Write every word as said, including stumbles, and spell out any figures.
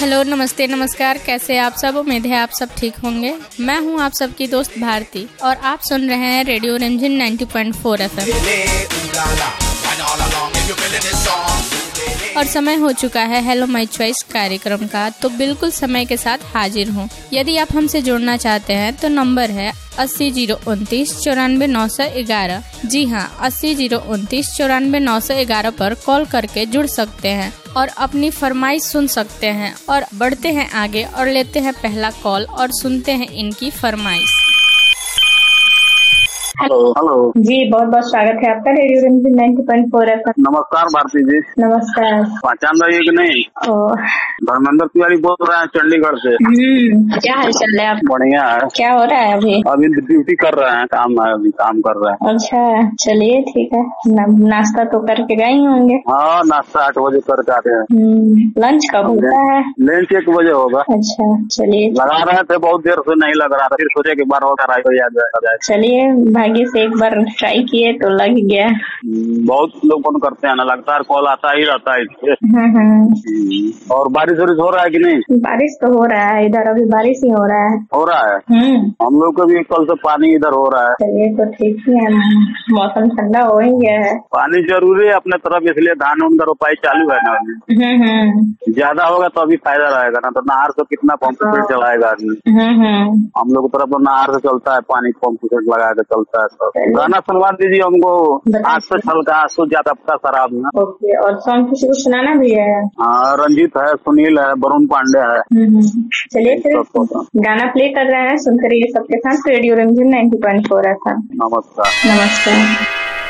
Hello, नमस्ते, नमस्कार। कैसे आप सब? उम्मीद है आप सब ठीक होंगे। मैं हूं आप सबकी दोस्त भारती और आप सुन रहे हैं रेडियो रिमझिम नब्बे पॉइंट चार एफ एम। और समय हो चुका है हेलो माय चॉइस कार्यक्रम का, तो बिल्कुल समय के साथ हाजिर हूँ। यदि आप हमसे जुड़ना चाहते हैं तो नंबर है अस्सी जीरो उनतीस चौरानवे नौ सौ ग्यारह। जी हाँ, अस्सी जीरो उनतीस चौरानवे नौ सौ ग्यारह पर कॉल करके जुड़ सकते हैं और अपनी फरमाइश सुन सकते हैं। और बढ़ते हैं आगे और लेते हैं पहला कॉल और सुनते हैं इनकी फरमाइश। हेलो हेलो जी, बहुत बहुत स्वागत है आपका रेडियो रिमझिम नब्बे पॉइंट चार एफ एम। नमस्कार भारती जी। नमस्कार। पहचान रही है कि नहीं? ओ, धर्मेंद्र तिवारी बोल रहे हैं चंडीगढ़ से। हम्म क्या हाल चाल है आप? बढ़िया है। क्या हो रहा है अभी? अभी ड्यूटी कर रहे हैं, काम है, अभी काम कर रहे हैं। अच्छा, चलिए ठीक है। ना, नाश्ता तो करके गए ही होंगे। हाँ, नाश्ता आठ बजे करके आते हैं। हम्म लंच कब होता है? लंच एक बजे होगा। अच्छा, चलिए। लगा रहे थे, बहुत देर से नहीं लग रहा था, फिर सोचे कि बार बार तो याद जाए। चलिए, भाग्य से एक बार ट्राई किए तो लग गया। बहुत लोग फोन करते हैं ना, लगातार कॉल आता ही रहता है इससे। हम्म हम्म और बारिश वारिश हो रहा है कि नहीं? बारिश तो हो रहा है, इधर अभी बारिश ही हो रहा है। हो रहा है। हम्म हम लोग को भी कल से पानी इधर हो रहा है। चलिए, तो ठीक ही है, मौसम ठंडा हो ही गया है। पानी जरूरी है अपने तरफ, इसलिए धान उन का रोपाई चालू है ना। हम्म हम्म ज्यादा होगा तो अभी फायदा रहेगा ना, तो नहर से कितना पंप सेट चलाएगा आदमी। हम्म हम्म हम लोग की तरफ तो नहर से चलता है पानी, पंप सेट लगा के चलता है। तो गाना सुनवा दीजिए हमको, आग से छलका आंसू ज्यादा आपका शराब में। ओके, और सॉन्ग किसी को सुनाना भी है? हाँ, रंजीत है, सुनील है, वरुण पांडे है। चलिए फिर गाना प्ले कर रहे हैं, सुनते रहिए सबके साथ रेडियो रिमझिम नब्बे पॉइंट चार एफ एम। नमस्कार। नमस्कार।